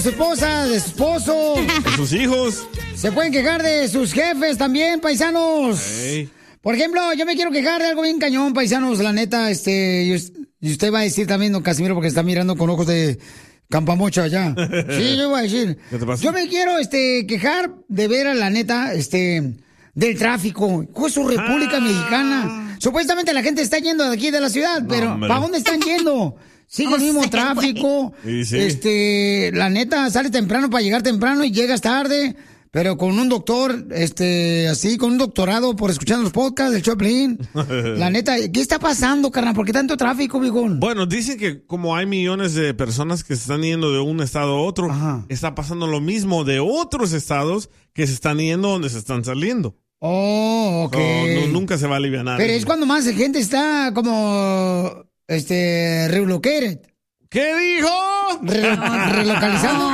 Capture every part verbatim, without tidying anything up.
su esposa, de su esposo. De sus hijos. Se pueden quejar de sus jefes también, paisanos. Hey. Por ejemplo, yo me quiero quejar de algo bien cañón, paisanos, la neta, este, y usted va a decir también, don Casimiro, porque está mirando con ojos de campamocha allá. Sí, yo voy a decir. ¿Qué te pasa? Yo me quiero, este, quejar de ver a la neta, este, del tráfico. ¿Cuál es su República ah. Mexicana? Supuestamente la gente está yendo de aquí de la ciudad, no, pero hombre. ¿para dónde están yendo? Sigue no el mismo sé, tráfico. Sí, sí. Este, la neta, sale temprano para llegar temprano y llegas tarde. Pero con un doctor, este, así, con un doctorado por escuchar los podcasts del Choplin. La neta, ¿qué está pasando, carnal? ¿Por qué tanto tráfico, bigón? Bueno, dicen que como hay millones de personas que se están yendo de un estado a otro, ajá, está pasando lo mismo de otros estados que se están yendo donde se están saliendo. Oh, ok. So, no, nunca se va a aliviar. Pero es cuando más gente está como, este, relocated. ¿Qué dijo? Re relocalizado.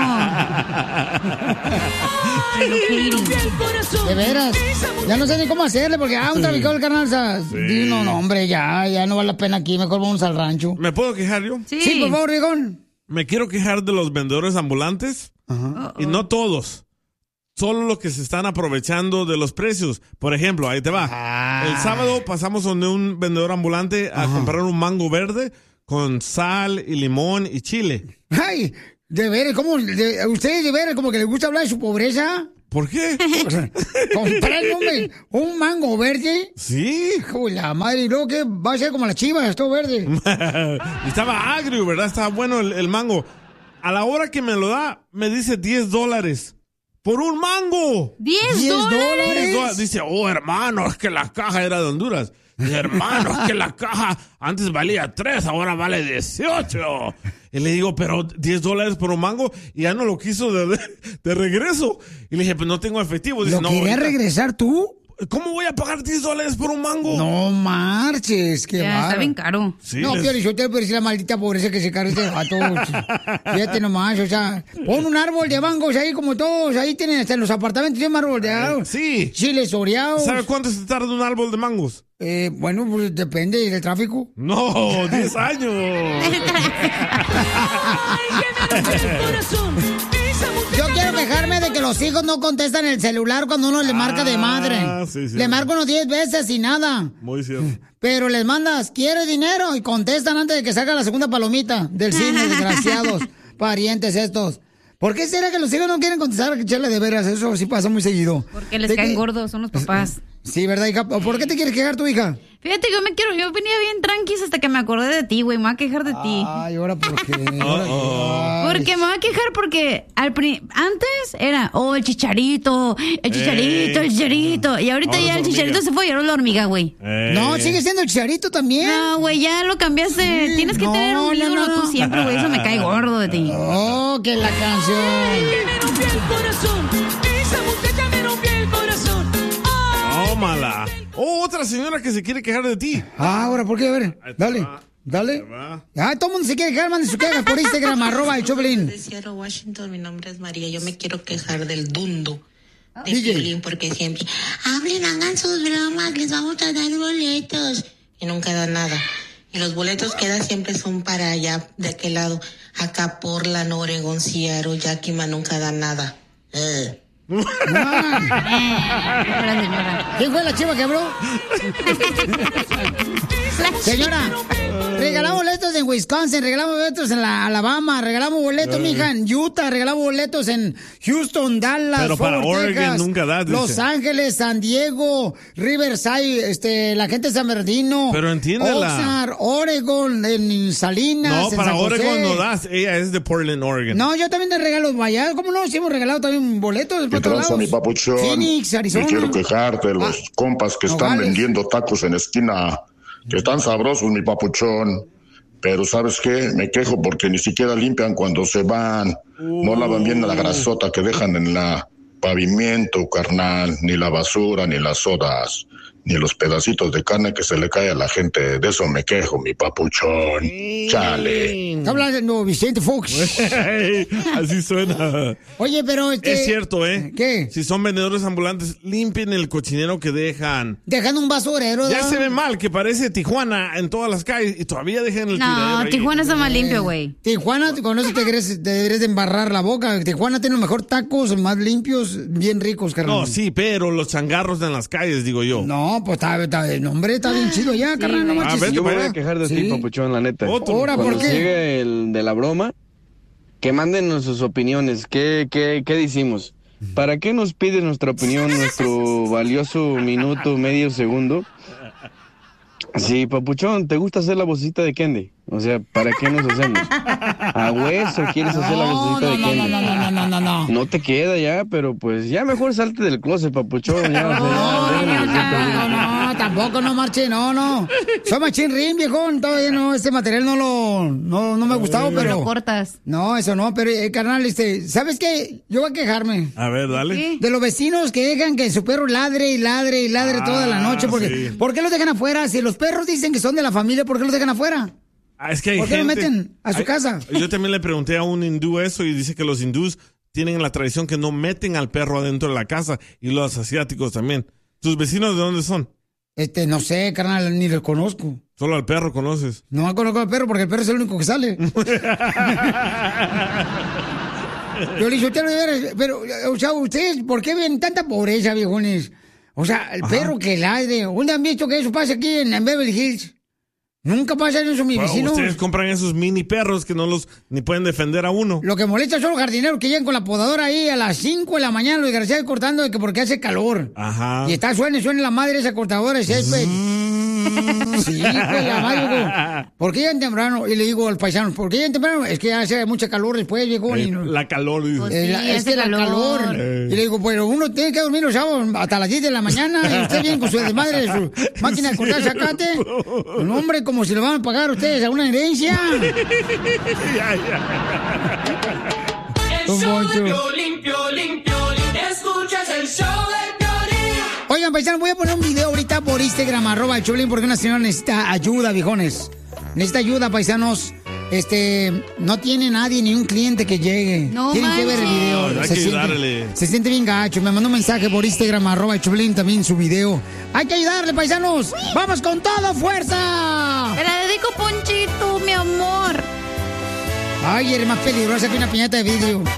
De veras. Ya no sé ni cómo hacerle porque, ah, un traficado del carnal. O sea, sí. No, no, hombre, ya, ya no vale la pena aquí. Mejor vamos al rancho. ¿Me puedo quejar yo? Sí, sí, por favor, Rigón. Me quiero quejar de los vendedores ambulantes. Ajá. Y no todos. Solo los que se están aprovechando de los precios. Por ejemplo, ahí te va. Ah. El sábado pasamos donde un vendedor ambulante a Ajá. comprar un mango verde con sal y limón y chile. Ay, de veras, ¿cómo? De, ¿ustedes de veras como que les gusta hablar de su pobreza? ¿Por qué? O sea, comprar un, un mango verde. Sí. Uy, la madre, y luego que va a ser como la chiva, todo verde. Y estaba agrio, ¿verdad? Estaba bueno el, el mango. A la hora que me lo da, me dice diez dólares. ¡Por un mango! ¿diez dólares? Dice, oh, hermano, es que la caja era de Honduras. Dice, hermano, es que la caja antes valía tres, ahora vale dieciocho. Y le digo, pero diez dólares por un mango, y ya no lo quiso de, de, de regreso. Y le dije, pues no tengo efectivo. Dice, ¿Lo no, quería regresar tú? ¿Cómo voy a pagar diez dólares por un mango? No marches, qué ya, está bien caro. Sí, no, les... Pio, yo te voy a decir la maldita pobreza que se carga este vato. Fíjate nomás, o sea, pon un árbol de mangos ahí como todos, ahí tienen hasta en los apartamentos, tienen un árbol de mangos. Sí. Chiles oreados. ¿Sabe cuánto se tarda un árbol de mangos? Eh, bueno, pues depende del tráfico. No, diez años. Yo quiero quejarme de que los hijos no contestan el celular cuando uno le marca ah, de madre. Sí, sí. Le marco unos diez veces y nada. Muy cierto. Pero les mandas, ¿quieres dinero? Y contestan antes de que salga la segunda palomita del cine, desgraciados, parientes estos. ¿Por qué será que los hijos no quieren contestar? Chale, de veras, eso sí pasa muy seguido. Porque les caen que... gordos, son los papás. Sí, ¿verdad, hija? ¿Por qué te quieres quejar tu hija? Fíjate, yo me quiero, yo venía bien tranquis hasta que me acordé de ti, güey, me voy a quejar de ti. Ay, ¿ahora por qué? ¿Ahora qué? Porque me voy a quejar porque al pri- antes era, oh, el chicharito, el chicharito, Ey. el chicharito. Y ahorita ahora ya el chicharito hormiga. se fue y ahora la hormiga, güey. No, sigue siendo el chicharito también. No, güey, ya lo cambiaste. Sí, Tienes que no, tener un ídolo no, no. tú siempre, güey, eso me cae gordo de ti. Oh, que la canción. Ay, que me rompió el corazón. Esa muchacha me rompió el corazón. Tómala. Oh, otra señora que se quiere quejar de ti. Ah, ahora, ¿por qué? A ver, dale, va. dale. Ah, todo el mundo se quiere quejar, mande su queja por Instagram, arroba el Choplin. De Seattle, Washington, mi nombre es María. Yo me quiero quejar del dundo de D J. Piolín, porque siempre, hablen, hagan sus bromas, les vamos a dar boletos. Y nunca dan nada. Y los boletos que dan siempre son para allá, de aquel lado. Acá, Portland, Oregon, Seattle, Yakima, nunca dan nada. Uh. ¿Quién fue la chiva que habló? Señora, regalamos boletos en Wisconsin, regalamos boletos en la Alabama, regalamos boletos, uh. mija, en Utah, regalamos boletos en Houston, Dallas, pero Fort para Oregon Texas, nunca da, dice. Los Ángeles, San Diego, Riverside, este, la gente de San Bernardino, pero entiéndela. Oxnard, Oregon, en Salinas, no, en para San José. Oregon no das, ella es de Portland, Oregon. No, yo también te regalo allá, ¿cómo no? Sí hemos regalado también boletos. ¿Qué tranza, mi papuchón? Phoenix, Arizona. Me quiero quejar de los ah, compas que están Nogales. vendiendo tacos en esquina, que están sabrosos, mi papuchón. Pero ¿sabes qué? Me quejo porque ni siquiera limpian cuando se van. Uh. No lavan bien la grasota que dejan en la pavimento, carnal. Ni la basura, ni las sodas. ni los pedacitos de carne que se le cae a la gente. De eso me quejo, mi papuchón. Chale. Está hablando Vicente Fox. Así suena. Oye, pero este... Es cierto, ¿eh? ¿Qué? Si son vendedores ambulantes, limpien el cochinero que dejan. Dejan un basurero. Ya ¿no? se ve mal, que parece Tijuana en todas las calles y todavía dejan el tiradero No, ahí. Tijuana está más limpio, güey. Tijuana, con eso te deberías, te deberías de embarrar la boca. Tijuana tiene los mejor tacos, más limpios, bien ricos, carnal. No, sí, pero los changarros en las calles, digo yo. No, pues está, está, el hombre está bien chido ya, sí, carnal. No ah, manches. Yo me voy a quejar de ti, papuchón, la neta. Otro. Ahora, ¿por Cuando qué? llegue el de la broma, que manden sus opiniones. ¿Qué, qué, qué decimos? ¿Para qué nos pide nuestra opinión, nuestro valioso minuto, medio segundo? Sí, papuchón, ¿te gusta hacer la vocecita de Kendi? O sea, ¿para qué nos hacemos? ¿A hueso quieres hacer la vocecita no, de no, Kendi? no, no, no, no, no, no. No te queda ya, pero pues ya mejor salte del closet, papuchón. Ya, o sea, No, ya, no, ya, no, no, no, tampoco no marche, no, no. Soy machín rin, viejón, todavía no, este material no lo, no, no me ha gustado, pero... Lo cortas. No, eso no, pero, eh, carnal, este, ¿sabes qué? Yo voy a quejarme. A ver, dale. De los vecinos que dejan que su perro ladre y ladre y ladre Ah, toda la noche, porque, sí. ¿por qué los dejan afuera? Si los perros dicen que son de la familia, ¿por qué los dejan afuera? Ah, es que hay ¿Por qué lo gente- meten a su hay- casa? Yo también le pregunté a un hindú eso y dice que los hindús tienen la tradición que no meten al perro adentro de la casa y los asiáticos también. ¿Tus vecinos de dónde son? Este, no sé, carnal, ni los conozco. Solo al perro conoces. No conozco al perro porque el perro es el único que sale. Yo le dije, usted no debe- pero, o sea, ustedes, ¿por qué ven tanta pobreza, viejones? O sea, el Ajá. perro que ladre. ¿Dónde han visto que eso pasa aquí en, en Beverly Hills? Nunca pasa eso, mi Bueno, vecino. ustedes compran esos mini perros que no los ni pueden defender a uno. Lo que molesta son los jardineros que llegan con la podadora ahí a las cinco de la mañana, los desgraciados cortando de que porque hace calor. Ajá. Y está suene, suene la madre esa cortadora de césped. Sí, hijo de la madre, digo, ¿por qué llegan temprano? Y le digo al paisano, ¿por qué llegan temprano? Es que hace mucha calor después, viejo. Eh, y no- la calor, dice. Pues Eh, sí, la- es hace que la calor. calor. Y le digo, pero uno tiene que dormir los sábados hasta las diez de la mañana y usted viene con su desmadre, su máquina de cortar zacate. Un hombre, como si le van a pagar a ustedes a una herencia. Ya, ya. El show de Piolín, Piolín, Piolín. Escuchas el show de Piolín. Oigan, paisanos, voy a poner un video ahorita por Instagram, arroba el Choplin, porque una señora necesita ayuda, viejones. Necesita ayuda, paisanos. Este, no tiene nadie, ni un cliente que llegue. No Tienen que ver el manches. video. Hay que siente, ayudarle. se siente bien gacho. Me mandó un mensaje por Instagram, arroba el Choplin, también su video. Hay que ayudarle, paisanos. ¡Vamos con todo, fuerza! Te la dedico, Ponchito, mi amor. Ay, eres más peligrosa que una piñata de vidrio.